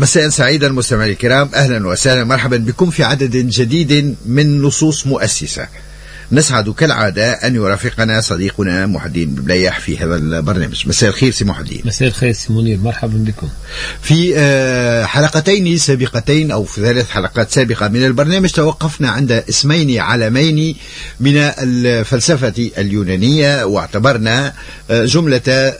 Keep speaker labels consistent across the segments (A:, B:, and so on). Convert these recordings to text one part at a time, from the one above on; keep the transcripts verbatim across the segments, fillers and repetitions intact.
A: مساء سعيدا مستمعي الكرام، أهلا وسهلا مرحبا بكم في عدد جديد من نصوص مؤسسة. نسعد كالعادة أن يرافقنا صديقنا محي الدين بليح في هذا البرنامج. مساء الخير سي محي الدين.
B: مساء الخير سي منير، مرحبا بكم.
A: في حلقتين سابقتين أو في ثلاث حلقات سابقة من البرنامج توقفنا عند اسمين علمين من الفلسفة اليونانية، واعتبرنا جملة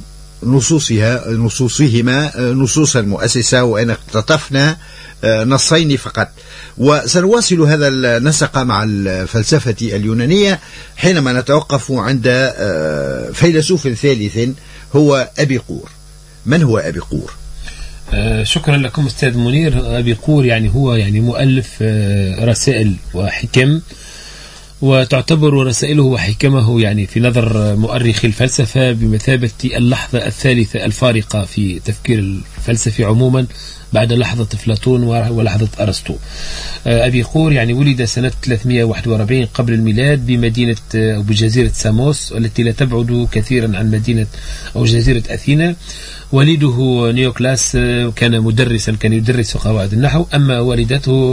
A: نصوصها نصوصهما نصوصا مؤسسة، وأن اقتطفنا نصين فقط. وسنواصل هذا النسق مع الفلسفة اليونانية حينما نتوقف عند فيلسوف ثالث هو أبيقور. من هو أبيقور؟
B: آه شكرا لكم أستاذ منير. أبيقور يعني هو يعني مؤلف آه رسائل وحكم، وتعتبر رسائله وحكمه يعني في نظر مؤرخي الفلسفة بمثابة اللحظة الثالثة الفارقة في تفكير الفلسفي عموما بعد لحظة أفلاطون ولحظة أرسطو. أبيقور يعني ولد سنة ثلاثمائة وواحد وأربعين قبل الميلاد بمدينة أو بجزيرة ساموس، التي لا تبعد كثيرا عن مدينة أو جزيرة أثينا. والده نيوكلاس كان مدرسا، كان يدرس قواعد النحو. أما والدته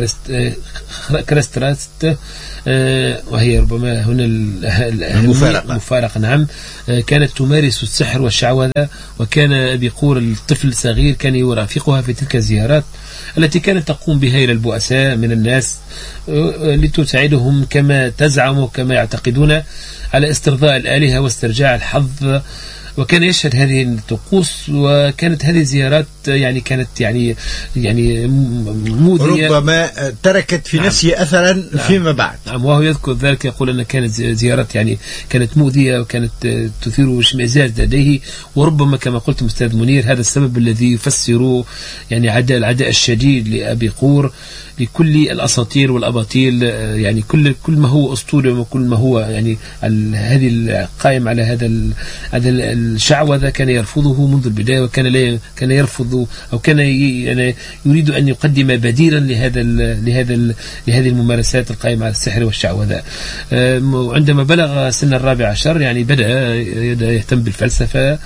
B: كريستراست، وهي ربما هنا
A: المفارقة
B: المفارقة نعم، كانت تمارس السحر والشعوذة. وكان أبيقور الطفل الصغير كان يرافقها في تلك الزيارات التي كانت تقوم بها إلى البؤساء من الناس لتساعدهم كما تزعم كما يعتقدون على استرضاء الآلهة واسترجاع الحظ. وكان يشهد هذه الطقوس، وكانت هذه الزيارات يعني كانت يعني يعني مؤذية،
A: ربما تركت في نفسه نعم. أثرا نعم. فيما بعد
B: نعم. وهو يذكر ذلك، يقول أن كانت زيارات يعني كانت مؤذية وكانت تثير اشمئزاز لديه. وربما كما قلت أستاذ منير هذا السبب الذي يفسر يعني عداء العداء الشديد لأبيقور لكل الأساطير والأباطيل، يعني كل كل ما هو أسطوري وكل ما هو يعني هذه القائم على هذا هذا الشعوذة كان يرفضه منذ البداية، وكان لا كان يرفض أو كان يعني يريد أن يقدم بديلا لهذا لهذا لهذه الممارسات القائمة على السحر والشعوذة. عندما بلغ سن الرابع عشر يعني بدأ يهتم بالفلسفة،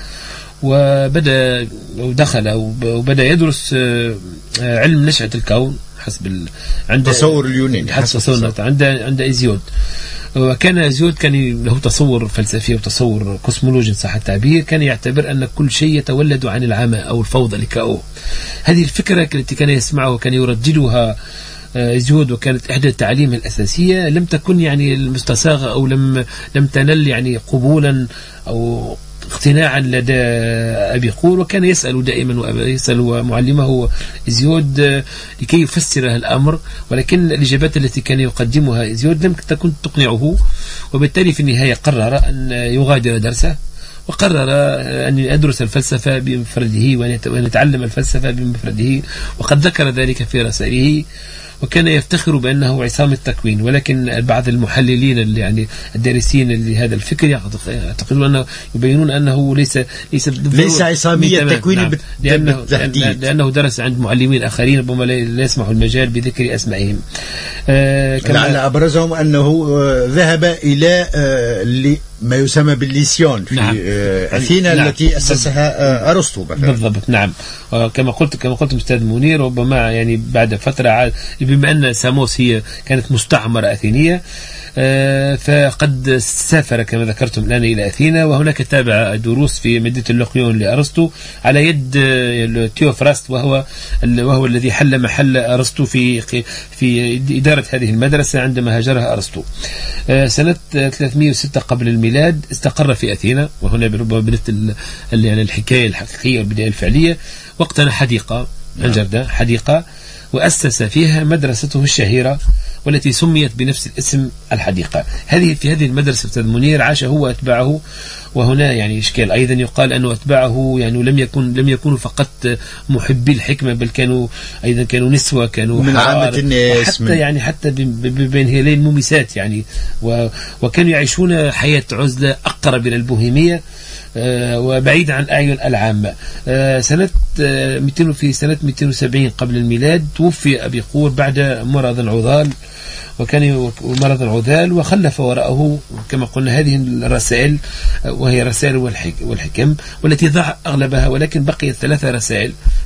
B: وبدأ ودخل وبدأ يدرس علم نشأة الكون حسب عند
A: تصور اليوناني،
B: حسب تصور عند عند إيزيود. وكان إيزيود كان له تصور فلسفي وتصور كوسمولوجي صح التعبير، كان يعتبر أن كل شيء يتولد عن العمى أو الفوضى لكأو. هذه الفكرة التي كان يسمعها وكان يرددها إيزيود، وكانت إحدى التعاليم الأساسية، لم تكن يعني المستساغة أو لم لم تنل يعني قبولا أو اقتناعا لدى أبيقور. وكان يسأل دائما يسأل معلمه إيزيود لكي يفسر الأمر، ولكن الإجابات التي كان يقدمها إيزيود لم تكن تقنعه. وبالتالي في النهاية قرر أن يغادر درسه، وقرر أن يدرس الفلسفة بمفرده وأن يتعلم الفلسفة بمفرده، وقد ذكر ذلك في رسائله. وكان يفتخر بأنه عصام التكوين، ولكن بعض المحللين اللي يعني الدارسين لهذا الفكر يعتقدون أنه يبينون أنه ليس ليس
A: ليس عصامية التكوين
B: نعم. لأنه, لأنه درس عند معلمين آخرين ربما لا يسمح المجال بذكر أسمائهم.
A: آه لعل أبرزهم أنه ذهب إلى آه ما يسمى بالليسيون في نعم. أثينا نعم. التي أسسها أرسطو
B: بالضبط. نعم كما قلت كما قلت أستاذ منير، ربما يعني بعد فترة بما أن ساموس هي كانت مستعمرة أثينية، فقد سافر كما ذكرتم الآن إلى أثينا، وهناك تابع دروس في مدينة اللقيون لأرسطو على يد تيوفراست، وهو وهو الذي حل محل أرسطو في في إدارة هذه المدرسة عندما هاجرها أرسطو. سنة ثلاثمائة وستة قبل الميلاد استقر في أثينا، وهنا ربما بدأت يعني الحكاية الحقيقية والبداية الفعلية. واقتنى حديقة أنجردة حديقة، وأسس فيها مدرسته الشهيرة والتي سميت بنفس الاسم الحديقة. هذه في هذه المدرسة أستاذ منير عاش هو وأتباعه. وهنا يعني إشكال أيضا، يقال أنه أتباعه يعني لم يكن لم يكونوا فقط محبي الحكمة، بل كانوا أيضا كانوا نسوة، كانوا
A: من عامة الناس،
B: حتى يعني حتى بين هيلين مميسات يعني، وكانوا يعيشون حياة عزلة أقرب إلى البوهيمية وبعيد عن أعين العامة. سنة مئتين في سنة مئتين وسبعين قبل الميلاد توفي أبيقور بعد مرض عضال، وكان مرض عذال، وخلف وراءه كما قلنا هذه الرسائل، وهي رسائل والحكم والتي ضاع أغلبها، ولكن بقيت ثلاثة رسائل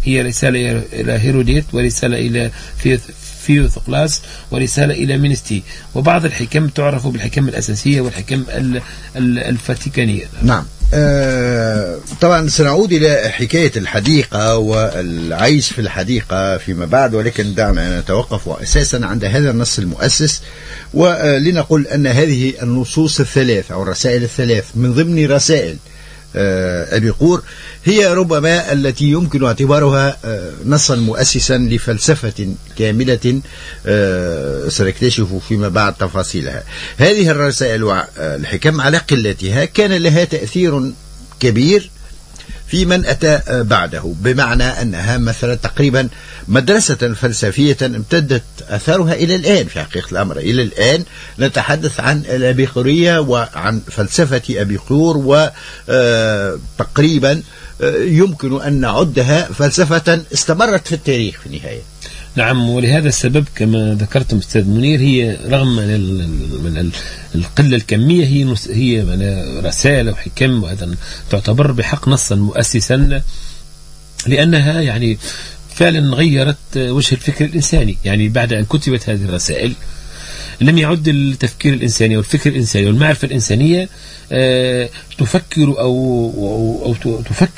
B: هي رسالة إلى هيروديت، ورسالة إلى فيوثقلاس، ورسالة إلى مينستي، وبعض الحكم تعرف بالحكم الأساسية والحكم الفاتيكانية.
A: نعم. آه طبعا سنعود إلى حكاية الحديقة والعيش في الحديقة فيما بعد، ولكن دعنا نتوقف أساسا عند هذا النص المؤسس، ولنقل أن هذه النصوص الثلاث أو الرسائل الثلاث من ضمن رسائل أبيقور هي ربما التي يمكن اعتبارها نصا مؤسسا لفلسفة كاملة سنكتشف فيما بعد تفاصيلها. هذه الرسائل والحكم على قلتها كان لها تأثير كبير في من أتى بعده، بمعنى أنها مثلا تقريبا مدرسة فلسفية امتدت أثرها إلى الآن. في حقيقة الأمر إلى الآن نتحدث عن الأبيقورية وعن فلسفة أبيقور، وتقريبا يمكن أن نعدها فلسفة استمرت في التاريخ في النهاية.
B: نعم، ولهذا السبب كما ذكرتم أستاذ منير، هي رغم من القلة الكمية هي هي رسالة وحكم، وهذا تعتبر بحق نصا مؤسسا، لأنها يعني فعلا غيرت وجه الفكر الإنساني. يعني بعد أن كتبت هذه الرسائل لم يعد التفكير الإنساني والفكر الإنساني والمعرفة الإنسانية تفكر أو أو تفكر